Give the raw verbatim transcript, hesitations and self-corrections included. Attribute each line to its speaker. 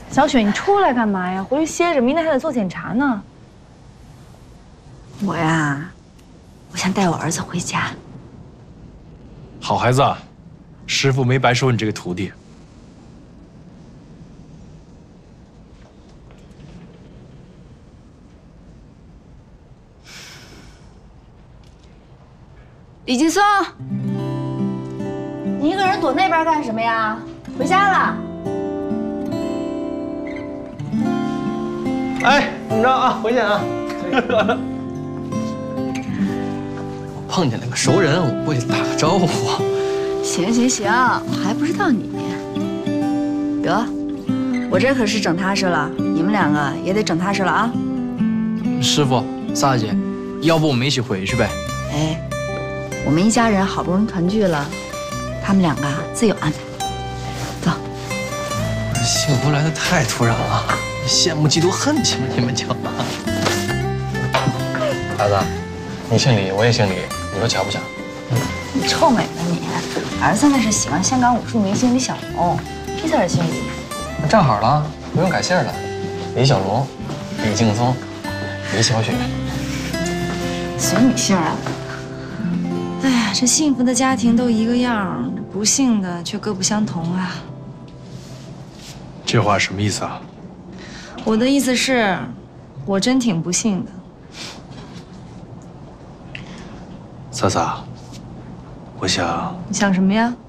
Speaker 1: 小雪，你出来干嘛呀？回去歇着，明天还得做检查呢。
Speaker 2: 我呀，我想带我儿子回家。
Speaker 3: 好孩子，师傅没白收你这个徒弟。
Speaker 2: 李劲松，你一个人躲那边干什么呀？回家了。
Speaker 4: 哎，怎么着啊？回见啊！碰见了个熟人，我过去打个招呼。
Speaker 2: 行行行，我还不知道你。得，我这可是整踏实了，你们两个也得整踏实了啊。
Speaker 5: 师傅，萨姐，要不我们一起回去呗？
Speaker 2: 哎，我们一家人好不容易团聚了，他们两个自有安排。走。
Speaker 4: 幸福来得太突然了，羡慕嫉妒恨起吗？你们就。孩子，你姓李，我也姓李，你说巧不巧？
Speaker 2: 你臭美吧你！儿子那是喜欢香港武术明星李小龙，这才是姓李。
Speaker 4: 那正好了，不用改姓了。李小龙、李劲松、李小雪，
Speaker 2: 随你姓啊！哎呀，这幸福的家庭都一个样，不幸的却各不相同啊。
Speaker 3: 这话什么意思啊？
Speaker 2: 我的意思是，我真挺不幸的。
Speaker 3: 萨萨，我想，
Speaker 2: 你想什么呀？